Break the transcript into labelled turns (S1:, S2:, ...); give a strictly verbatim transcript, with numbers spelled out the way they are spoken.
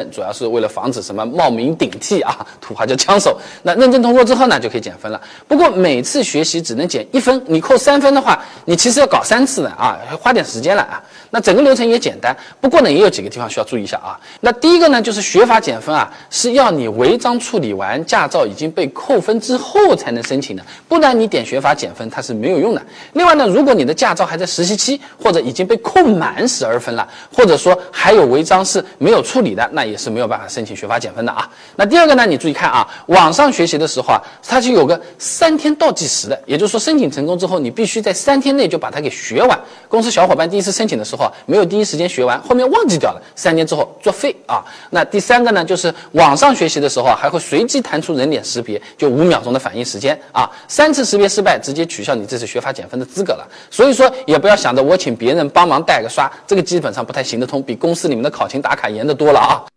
S1: 主要是为了防止什么冒名顶替啊，土话叫枪手。那认证通过之后呢，就可以减分了。不过每次学习只能减一分，你扣三分的话，你其实要搞三次的啊，花点时间了啊。那整个流程也简单，不过呢，也有几个地方需要注意一下啊。那第一个呢，就是学法减分啊，是要你违章处理完，驾照已经被扣分之后才能申请的，不然你点学法减分它是没有用的。另外呢，如果你的驾照还在实习期，或者已经被扣满十二分了，或者说还有违章是没有处理的，那也是没有办法申请学法减分的啊。那第二个呢，你注意看啊，网上学习的时候啊，它就有个三天倒计时的，也就是说申请成功之后，你必须在三天内就把它给学完。公司小伙伴第一次申请的时候没有第一时间学完，后面忘记掉了，三年之后作废啊。那第三个呢，就是网上学习的时候还会随机弹出人脸识别，就五秒钟的反应时间啊，三次识别失败直接取消你这次学法减分的资格了。所以说也不要想着我请别人帮忙带个刷，这个基本上不太行得通，比公司里面的考勤打卡严得多了啊。